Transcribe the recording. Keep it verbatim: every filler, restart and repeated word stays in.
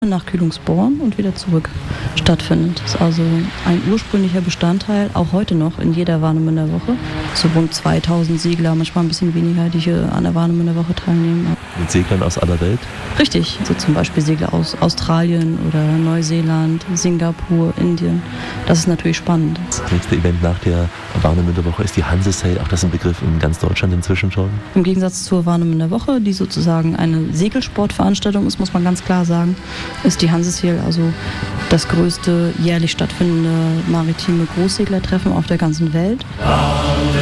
nach Kühlungsborn und wieder zurück stattfindet. Das ist also ein ursprünglicher Bestandteil, auch heute noch in jeder Warnemünder Woche. So rund zweitausend Segler, manchmal ein bisschen weniger, die hier an der Warnemünder Woche teilnehmen. Mit Seglern aus aller Welt? Richtig, so zum Beispiel Segler aus Australien oder Neuseeland, Singapur, Indien. Das ist natürlich spannend. Das nächste Event nach der Warnemünder Woche ist die Hanse Sail. Auch das ist ein Begriff in ganz Deutschland inzwischen schon. Im Gegensatz zur Warnemünder Woche, die sozusagen eine Segelsportveranstaltung ist, muss man ganz klar sagen, ist die Hanse Sail also das größte jährlich stattfindende maritime Großseglertreffen auf der ganzen Welt.